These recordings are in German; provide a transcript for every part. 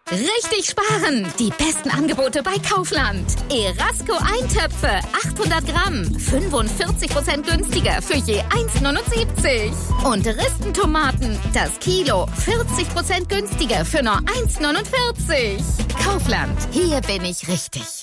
Richtig sparen! Die besten Angebote bei Kaufland. Erasco Eintöpfe, 800 Gramm, 45% günstiger für je 1,79. Und Ristentomaten, das Kilo, 40% günstiger für nur 1,49. Kaufland, hier bin ich richtig.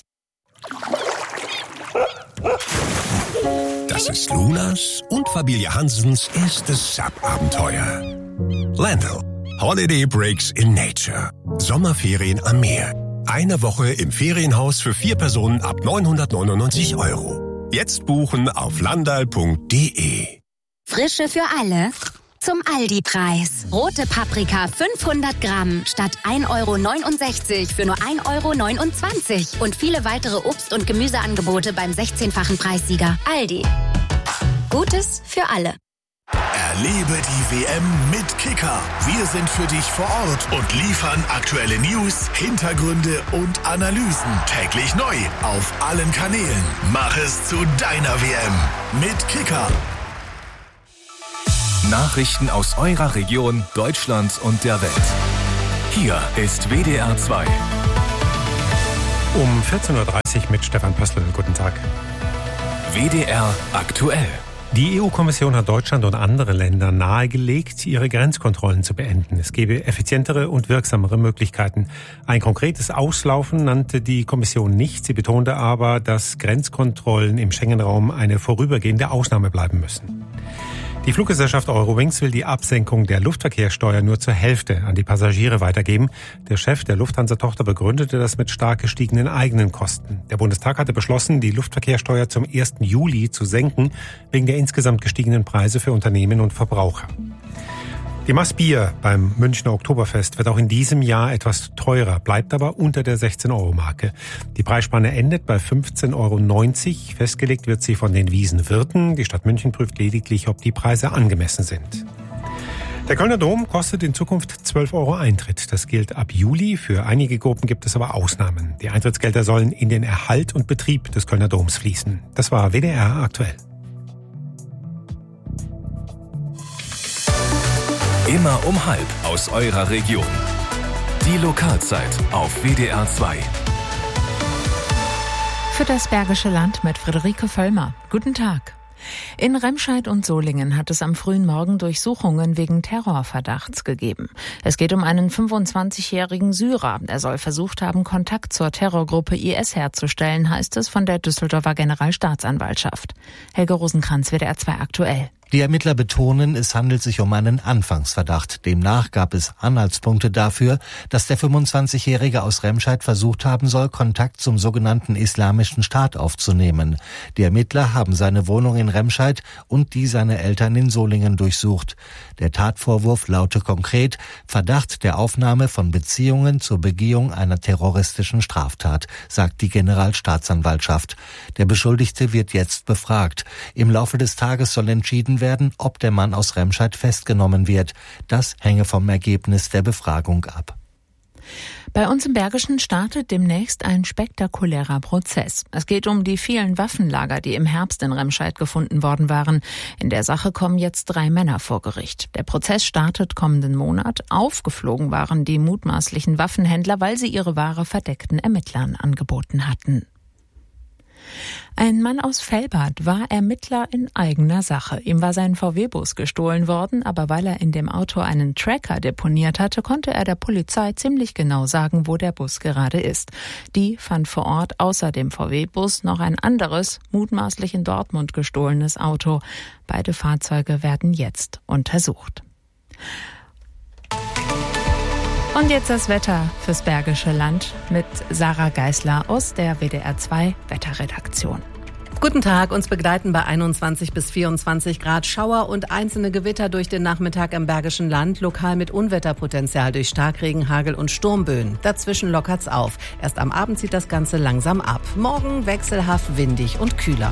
Das ist Lunas und Familie Hansens erstes Sub-Abenteuer. Landl. Holiday Breaks in Nature. Sommerferien am Meer. Eine Woche im Ferienhaus für 4 Personen ab 999 €. Jetzt buchen auf landal.de. Frische für alle zum Aldi-Preis. Rote Paprika 500 Gramm statt 1,69 € für nur 1,29 €. Und viele weitere Obst- und Gemüseangebote beim 16-fachen Preissieger. Aldi. Gutes für alle. Erlebe die WM mit Kicker. Wir sind für dich vor Ort und liefern aktuelle News, Hintergründe und Analysen. Täglich neu auf allen Kanälen. Mach es zu deiner WM mit Kicker. Nachrichten aus eurer Region, Deutschland und der Welt. Hier ist WDR 2. Um 14.30 Uhr mit Stefan Pössl. Guten Tag. WDR aktuell. Die EU-Kommission hat Deutschland und andere Länder nahegelegt, ihre Grenzkontrollen zu beenden. Es gebe effizientere und wirksamere Möglichkeiten. Ein konkretes Auslaufen nannte die Kommission nicht. Sie betonte aber, dass Grenzkontrollen im Schengen-Raum eine vorübergehende Ausnahme bleiben müssen. Die Fluggesellschaft Eurowings will die Absenkung der Luftverkehrssteuer nur zur Hälfte an die Passagiere weitergeben. Der Chef der Lufthansa-Tochter begründete das mit stark gestiegenen eigenen Kosten. Der Bundestag hatte beschlossen, die Luftverkehrssteuer zum 1. Juli zu senken, wegen der insgesamt gestiegenen Preise für Unternehmen und Verbraucher. Die Maß Bier beim Münchner Oktoberfest wird auch in diesem Jahr etwas teurer, bleibt aber unter der 16-Euro-Marke. Die Preisspanne endet bei 15,90 €. Festgelegt wird sie von den Wiesenwirten. Die Stadt München prüft lediglich, ob die Preise angemessen sind. Der Kölner Dom kostet in Zukunft 12 € Eintritt. Das gilt ab Juli. Für einige Gruppen gibt es aber Ausnahmen. Die Eintrittsgelder sollen in den Erhalt und Betrieb des Kölner Doms fließen. Das war WDR aktuell. Immer um 12:30 aus eurer Region. Die Lokalzeit auf WDR 2. Für das Bergische Land mit Friederike Völlmer. Guten Tag. In Remscheid und Solingen hat es am frühen Morgen Durchsuchungen wegen Terrorverdachts gegeben. Es geht um einen 25-jährigen Syrer. Er soll versucht haben, Kontakt zur Terrorgruppe IS herzustellen, heißt es von der Düsseldorfer Generalstaatsanwaltschaft. Helge Rosenkranz, WDR 2 aktuell. Die Ermittler betonen, es handelt sich um einen Anfangsverdacht. Demnach gab es Anhaltspunkte dafür, dass der 25-Jährige aus Remscheid versucht haben soll, Kontakt zum sogenannten Islamischen Staat aufzunehmen. Die Ermittler haben seine Wohnung in Remscheid und die seiner Eltern in Solingen durchsucht. Der Tatvorwurf laute konkret Verdacht der Aufnahme von Beziehungen zur Begehung einer terroristischen Straftat, sagt die Generalstaatsanwaltschaft. Der Beschuldigte wird jetzt befragt. Im Laufe des Tages soll entschieden werden, ob der Mann aus Remscheid festgenommen wird. Das hänge vom Ergebnis der Befragung ab. Bei uns im Bergischen startet demnächst ein spektakulärer Prozess. Es geht um die vielen Waffenlager, die im Herbst in Remscheid gefunden worden waren. In der Sache kommen jetzt 3 Männer vor Gericht. Der Prozess startet kommenden Monat. Aufgeflogen waren die mutmaßlichen Waffenhändler, weil sie ihre Ware verdeckten Ermittlern angeboten hatten. Ein Mann aus Velbert war Ermittler in eigener Sache. Ihm war sein VW-Bus gestohlen worden, aber weil er in dem Auto einen Tracker deponiert hatte, konnte er der Polizei ziemlich genau sagen, wo der Bus gerade ist. Die fand vor Ort außer dem VW-Bus noch ein anderes, mutmaßlich in Dortmund gestohlenes Auto. Beide Fahrzeuge werden jetzt untersucht. Und jetzt das Wetter fürs Bergische Land mit Sarah Geisler aus der WDR 2 Wetterredaktion. Guten Tag, uns begleiten bei 21 bis 24 Grad Schauer und einzelne Gewitter durch den Nachmittag im Bergischen Land, lokal mit Unwetterpotenzial durch Starkregen, Hagel und Sturmböen. Dazwischen lockert's auf. Erst am Abend zieht das Ganze langsam ab. Morgen wechselhaft windig und kühler.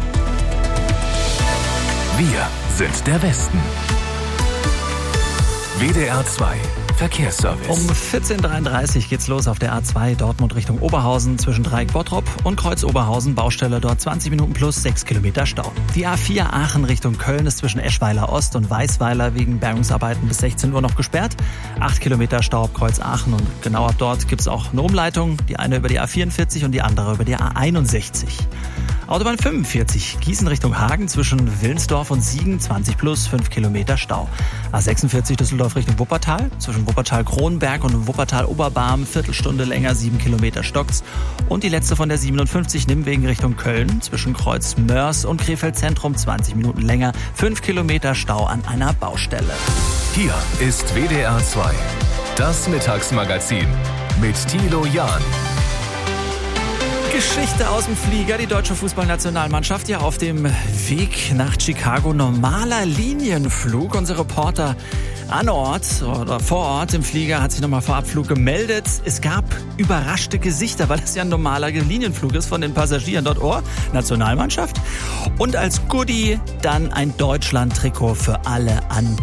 Wir sind der Westen. WDR 2 Verkehrsservice. Um 14.33 Uhr geht's los auf der A2 Dortmund Richtung Oberhausen zwischen Dreieck Bottrop und Kreuz Oberhausen. Baustelle dort 20 Minuten plus 6 Kilometer Stau. Die A4 Aachen Richtung Köln ist zwischen Eschweiler Ost und Weißweiler wegen Bergungsarbeiten bis 16 Uhr noch gesperrt. 8 Kilometer Stau ab Kreuz Aachen und genau ab dort gibt's auch eine Umleitung. Die eine über die A44 und die andere über die A61. Autobahn 45, Gießen Richtung Hagen zwischen Willensdorf und Siegen, 20 plus 5 Kilometer Stau. A46 Düsseldorf Richtung Wuppertal, zwischen Wuppertal-Kronberg und Wuppertal-Oberbarm, Viertelstunde länger, 7 Kilometer stockt's. Und die letzte von der 57 Nimwegen Richtung Köln, zwischen Kreuz Mörs und Krefeld Zentrum, 20 Minuten länger, 5 Kilometer Stau an einer Baustelle. Hier ist WDR 2, das Mittagsmagazin mit Thilo Jahn. Geschichte aus dem Flieger. Die deutsche Fußballnationalmannschaft ja auf dem Weg nach Chicago. Normaler Linienflug. Unser Reporter an Ort oder vor Ort im Flieger hat sich nochmal vor Abflug gemeldet. Es gab überraschte Gesichter, weil es ja ein normaler Linienflug ist von den Passagieren dort. Oh, Nationalmannschaft. Und als Goodie dann ein Deutschland-Trikot für alle an